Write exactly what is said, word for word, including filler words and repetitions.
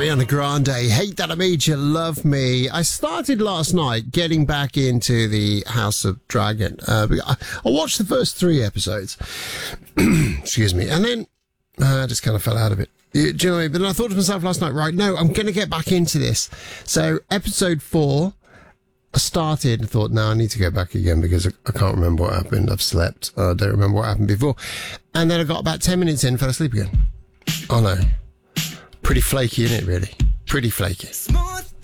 Ariana Grande, Hate That I Made You Love Me. I started last night getting back into the House of Dragon. Uh, I, I watched the first three episodes. Excuse me. And then uh, I just kind of fell out of it. Do you know what I mean? But then I thought to myself last night, right, no, I'm going to get back into this. So episode four, I started and thought, no, I need to go back again because I, I can't remember what happened. I've slept. I don't remember what happened before. And then I got about ten minutes in and fell asleep again. Oh, no. Pretty flaky, isn't it, really? Pretty flaky.